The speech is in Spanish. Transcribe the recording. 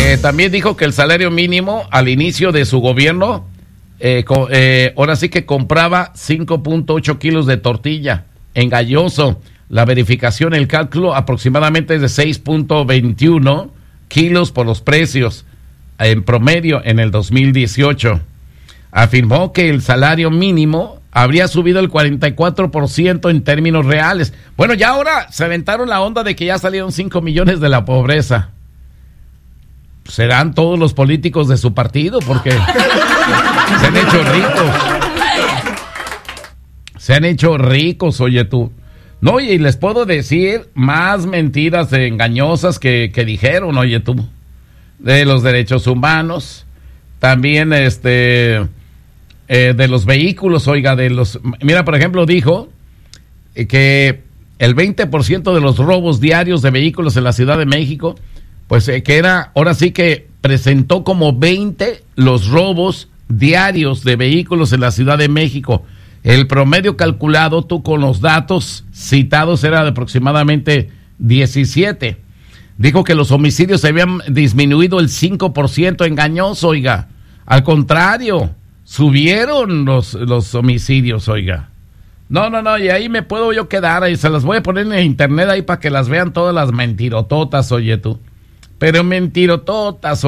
También dijo que el salario mínimo al inicio de su gobierno, ahora sí que compraba 5.8 kilos de tortilla. Engañoso. La verificación, el cálculo aproximadamente es de 6.21 kilos por los precios en promedio en el 2018. Afirmó que el salario mínimo habría subido el 44% en términos reales. Bueno, ya ahora se aventaron la onda de que ya salieron 5 millones de la pobreza. ¿Serán todos los políticos de su partido? Porque se han hecho ricos. Se han hecho ricos, oye tú. No, y les puedo decir más mentiras engañosas que dijeron, oye tú. De los derechos humanos. También de los vehículos, oiga, mira, por ejemplo, dijo que el 20% de los robos diarios de vehículos en la Ciudad de México, pues que era, ahora sí que presentó como 20 los robos diarios de vehículos en la Ciudad de México. El promedio calculado, tú con los datos citados, era de aproximadamente 17. Dijo que los homicidios se habían disminuido el 5%, engañoso, oiga. Al contrario, subieron los homicidios, oiga. No, y ahí me puedo yo quedar, ahí se las voy a poner en internet ahí para que las vean todas las mentirototas, oye tú. Pero mentirototas,